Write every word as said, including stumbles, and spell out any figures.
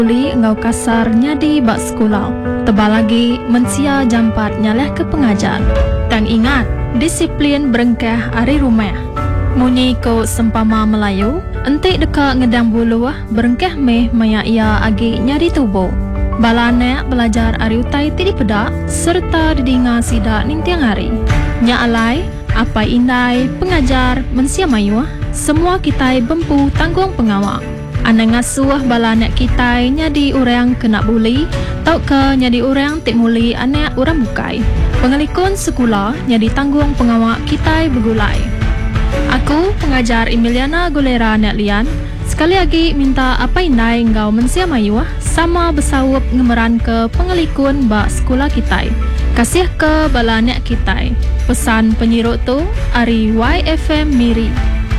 Uli ngau kasarnya di bak sekolah. Tebal lagi mensia jampat nyaleh ke pengajar. Dan ingat, disiplin berengkah ari rumah. Munyi ko sempama Melayu, entik dekat ngedang buluh berengkah meh maya ia agi nyari tubuh. Balanek belajar ari utai tidi pedak serta didinga sidak ning tiang hari. Nya alai, apa indai pengajar mensia mayu, semua kita bempu tanggung pengawak. Anda ngasuh balanek kita nyadi orang kena buli, tau ke nyadi orang tik muli anak orang bukai. Pengelikun sekolah nyadi tanggung pengawak kita bergulai. Aku pengajar Emiliana Gulera Netlian. Sekali lagi minta apa indai engkau mensia mayu sama bersawap ngemeran ke pengelikun bak sekolah kita. Kasih ke balanek kita. Pesan penyiruk tu ari Y F M Miri.